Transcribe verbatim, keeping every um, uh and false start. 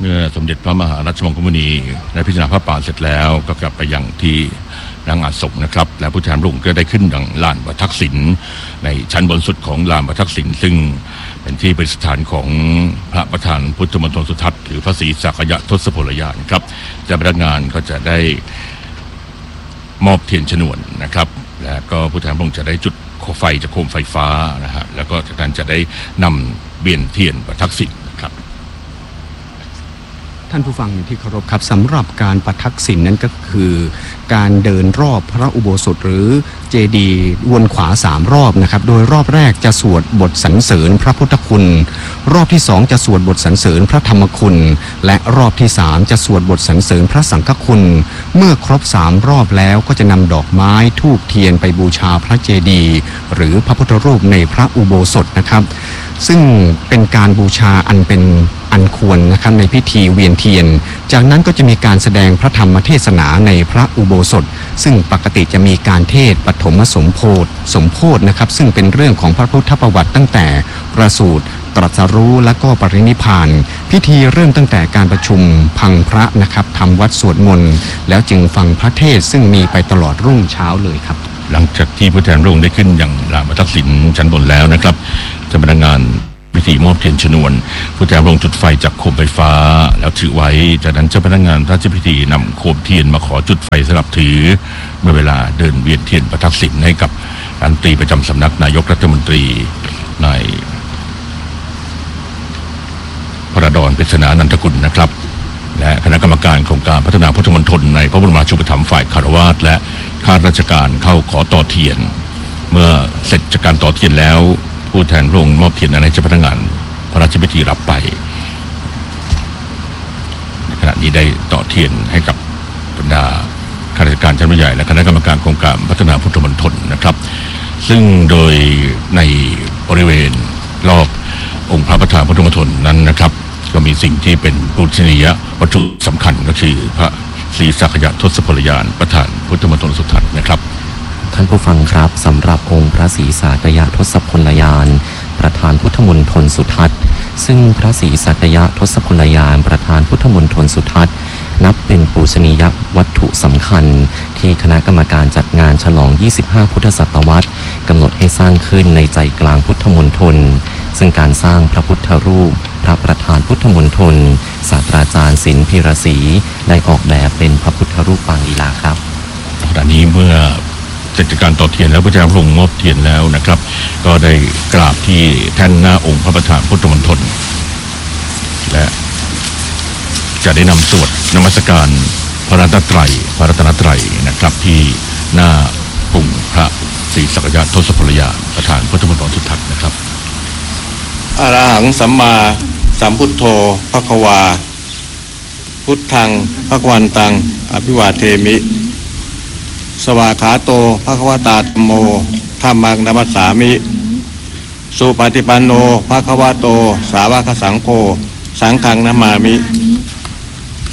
มื่อสมเด็จพระมหาราชมงคลมุนีได้พิจารณาพระป่าเสร็จแล้วก็กลับไปยังที่นางอาศกนะครับและผู้แทนพระองค์ก็ได้ขึ้นดังลานวัดทักษิณในชั้นบนสุดของลานวัดทักษิณซึ่งเป็นที่ประดิษฐานของพระประธานพุทธมณฑลสุทัศน์หรือพระศรีสักยะทศพลยานครับเจ้าพนักงานก็จะได้มอบเทียนฉนวนนะครับและก็ผู้แทนพระองค์จะได้จุดไฟจากโคมไฟฟ้านะฮะแล้วก็จากนั้นจะได้นำเวียนเทียนวัดทักษิณครับท่านผู้ฟังที่เคารพครับสำหรับการประทักษิณนั้นก็คือการเดินรอบพระอุโบสถหรือเจดีย์วนขวาสามรอบนะครับโดยรอบแรกจะสวดบทสรรเสริญพระพุทธคุณรอบที่สองจะสวดบทสรรเสริญพระธรรมคุณและรอบที่สามจะสวดบทสรรเสริญพระสังฆคุณเมื่อครบสามรอบแล้วก็จะนำดอกไม้ธูปเทียนไปบูชาพระเจดีย์หรือพระพุทธรูปในพระอุโบสถนะครับซึ่งเป็นการบูชาอันเป็นอันควรนะครับในพิธีเวียนเทียนจากนั้นก็จะมีการแสดงพระธรรมเทศนาในพระอุโบสถซึ่งปกติจะมีการเทศน์ปฐมสมโภชสมโภชนะครับซึ่งเป็นเรื่องของพระพุทธประวัติตั้งแต่ประสูติตรัสรู้และก็ปรินิพพานพิธีเริ่มตั้งแต่การประชุมพังพระนะครับทำวัดสวดมนต์แล้วจึงฟังพระเทศซึ่งมีไปตลอดรุ่งเช้าเลยครับหลังจากที่ผู้แทนพระองค์ได้ขึ้นอย่างลานวัดทักษิณชั้นบนแล้วนะครับเจ้าพนักงานพิธีมอบเทียนชนวนผู้แทนพระองค์จุดไฟจากโคมไฟฟ้าแล้วถือไว้จากนั้นเจ้าพนักงานพระราชพิธีนำโคมเทียนมาขอจุดไฟสำหรับถือเมื่อเวลาเดินเวียนเทียนประทักษิณให้กับรัฐมนตรีประจำสำนักนายกรัฐมนตรีนายพระดอนปริศนานันทกุลนะครับและคณะกรรมการโครงการพัฒนาพุทธมณฑลในพระบรมราชูปถัมภ์ฝ่ายคารวาสและข้าราชการเข้าขอต่อเทียนเมื่อเสร็จจากการต่อเทียนแล้วผู้แทนพระองค์มอบเทียนให้เจ้าพนักงานพระราชพิธีรับไปในขณะนี้ได้ต่อเทียนให้กับบรรดาข้าราชการชั้นผู้ใหญ่และคณะกรรมการโครงการพัฒนาพุทธมณฑลนะครับซึ่งโดยในบริเวณรอบองค์พระประธานพุทธมณฑลนั้นนะครับก็มีสิ่งที่เป็นปูชนียวัตถุสำคัญก็คือพระศรีสักยะทศพลยานประธานพุทธมณฑลสุทัศน์นะครับท่านผู้ฟังครับสำหรับองค์พระศรีสักยะทศพลยานประธานพุทธมณฑลสุทัศน์ซึ่งพระศรีสักยะทศพลยานประธานพุทธมณฑลสุทัศน์นับเป็นปูชนียวัตถุสำคัญที่คณะกรรมการจัดงานฉลองยี่สิบห้าพุทธศตวรรษกำหนดให้สร้างขึ้นในใจกลางพุทธมณฑลซึ่งการสร้างพระพุทธรูปพระประธานพุทธมณฑลศาสตราจารย์ศิลป์พีระศรีได้ออกแบบเป็นพระพุทธรูปปางลีลาครับขณะนี้เมื่อเสร็จจากการต่อเทียนแล้วพระเจ้าพระองค์มอบเทียนแล้วนะครับก็ได้กราบที่แท่นหน้าองค์พระประธานพุทธมณฑลและจะได้นำสวดนมัสการพระรัตนตรัยพระรัตนตรัยนะครับที่หน้าองค์พระศรีสักยะทศพลยานประธานพุทธมณฑลสุทัศน์นะครับอะระหังสัมมาสัมพุทโธภควาพุทธังภควันตังอภิวาเทมิสวากขาโตภควตาธัมโมธัมมังนัมสสามิสุปฏิปันโนภควโตสาวกสังโฆสังฆังนัมมามิ